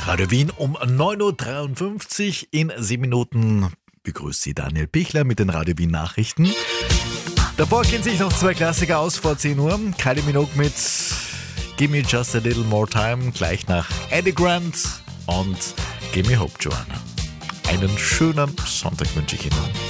Radio Wien um 9.53 Uhr. In 7 Minuten begrüßt Sie Daniel Pichler mit den Radio Wien Nachrichten. Davor gehen sich noch 2 Klassiker aus vor 10 Uhr. Kylie Minogue mit Give Me Just a Little More Time, gleich nach Eddie Grant und Give Me Hope, Joanna. Einen schönen Sonntag wünsche ich Ihnen.